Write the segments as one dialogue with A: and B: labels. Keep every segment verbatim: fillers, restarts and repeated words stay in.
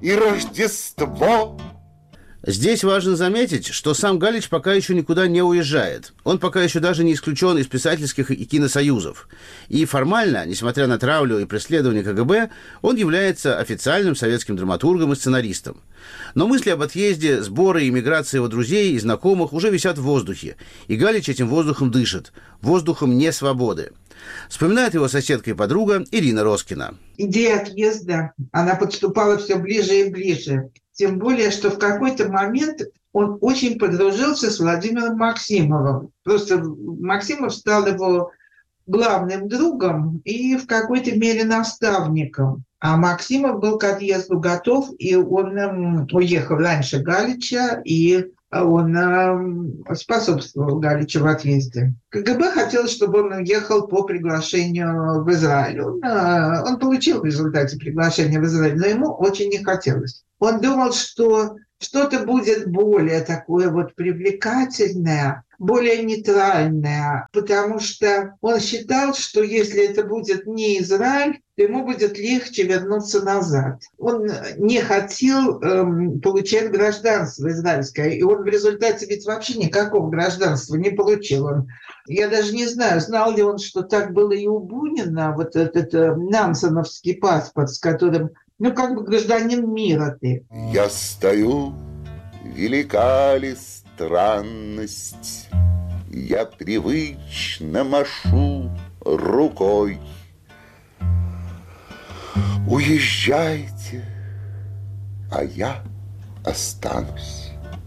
A: и Рождество.
B: Здесь важно заметить, что сам Галич пока еще никуда не уезжает. Он пока еще даже не исключен из писательских и киносоюзов. И формально, несмотря на травлю и преследование ка гэ бэ, он является официальным советским драматургом и сценаристом. Но мысли об отъезде, сборы и миграции его друзей и знакомых уже висят в воздухе. И Галич этим воздухом дышит. Воздухом несвободы. Вспоминает его соседка и подруга Ирина Роскина.
C: Идея отъезда, она подступала все ближе и ближе. Тем более, что в какой-то момент он очень подружился с Владимиром Максимовым. Просто Максимов стал его главным другом и в какой-то мере наставником. А Максимов был к отъезду готов, и он уехал раньше Галича, и он э, способствовал Галичу в отъезде. ка гэ бэ хотел, чтобы он уехал по приглашению в Израиль. Он, э, он получил в результате приглашение в Израиль, но ему очень не хотелось. Он думал, что что-то будет более такое вот привлекательное, более нейтральное, потому что он считал, что если это будет не Израиль, то ему будет легче вернуться назад. Он не хотел эм, получать гражданство израильское, и он в результате ведь вообще никакого гражданства не получил. Он, я даже не знаю, знал ли он, что так было и у Бунина, вот этот э, нансеновский паспорт, с которым, ну, как бы гражданин мира ты.
A: Я стою, велика ли странность, я привычно машу рукой. Уезжайте, а я останусь.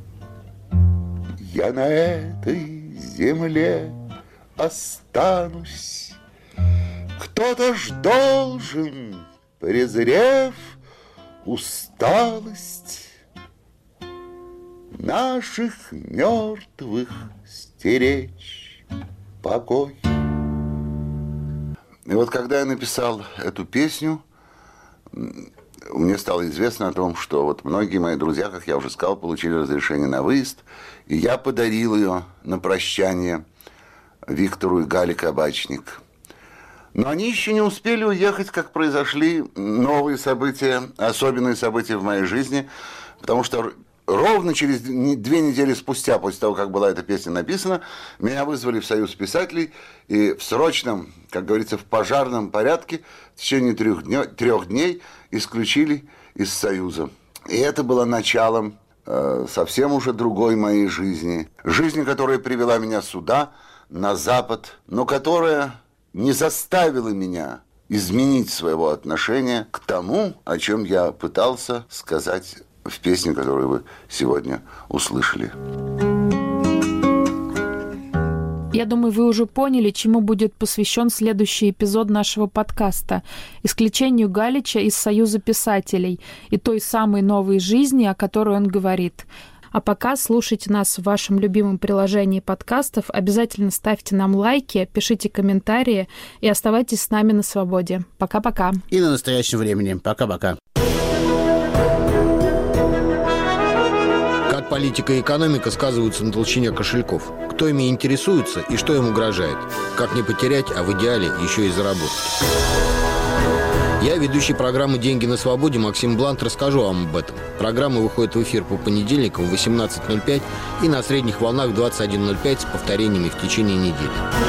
A: Я на этой земле останусь. Кто-то ж должен, презрев усталость, наших мертвых стеречь покой. И вот когда я написал эту песню, мне стало известно о том, что вот многие мои друзья, как я уже сказал, получили разрешение на выезд, и я подарил ее на прощание Виктору и Гале Кабачник. Но они еще не успели уехать, как произошли новые события, особенные события в моей жизни, потому что ровно через две недели спустя, после того, как была эта песня написана, меня вызвали в Союз писателей и в срочном, как говорится, в пожарном порядке в течение трех дней, трех дней исключили из Союза. И это было началом э, совсем уже другой моей жизни. Жизни, которая привела меня сюда, на Запад, но которая не заставила меня изменить своего отношения к тому, о чем я пытался сказать в песне, которую вы сегодня услышали.
D: Я думаю, вы уже поняли, чему будет посвящен следующий эпизод нашего подкаста. Исключению Галича из Союза писателей и той самой новой жизни, о которой он говорит. А пока слушайте нас в вашем любимом приложении подкастов. Обязательно ставьте нам лайки, пишите комментарии и оставайтесь с нами на свободе. Пока-пока.
B: И на настоящем времени. Пока-пока.
E: Как политика и экономика сказываются на толщине кошельков? Кто ими интересуется и что им угрожает? Как не потерять, а в идеале еще и заработать? Я, ведущий программы «Деньги на свободе» Максим Блант, расскажу вам об этом. Программа выходит в эфир по понедельникам в восемнадцать ноль пять и на средних волнах в двадцать один ноль пять с повторениями в течение недели.